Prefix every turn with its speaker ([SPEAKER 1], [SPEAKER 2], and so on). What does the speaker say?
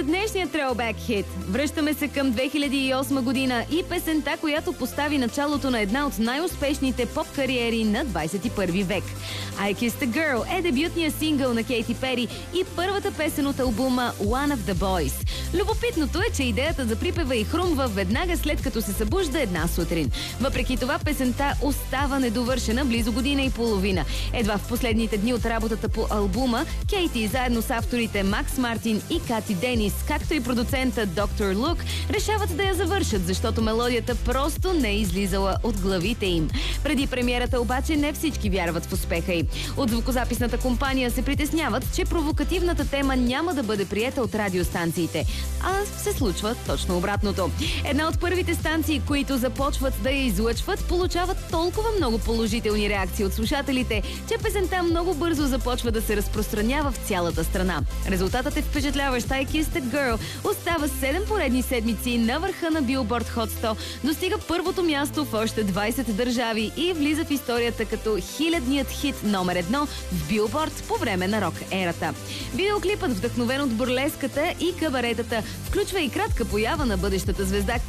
[SPEAKER 1] днешния Throwback хит. Връщаме се към 2008 година и песента, която постави началото на една от най-успешните поп-кариери на 21 век. I Kissed a Girl е дебютният сингъл на Кейти Пери и първата песен от албума One of the Boys. Любопитното е, че идеята за припева и хрумва веднага след като се събужда една сутрин. Въпреки това песента остава недовършена близо година и половина. Едва в последните дни от работата по албума, Кейти заедно с авторите Макс Мартин и Кати Денис, както и продуцента Доктор Лук, решават да я завършат, защото мелодията просто не е излизала от главите им. Преди премиерата обаче не всички вярват в успеха й. От звукозаписната компания се притесняват, че провокативната тема няма да бъде приета от радиостанциите, а се случва точно обратното. Една от първите станции, които започват да я излъчват, получават толкова много положителни реакции от слушателите, че песента много бързо започва да се разпространява в цялата страна. Резултатът е впечатляващ. I Kissed a Girl остава 7 поредни седмици на върха на Billboard Hot 100, достига първото място в още 20 държави и влиза в историята като хилядният хит номер 1 в Billboard по време на рок-ерата. Видеоклипът, вдъхновен от бурлеската и кабаретата, включва и кратка поява на бъдещата звезда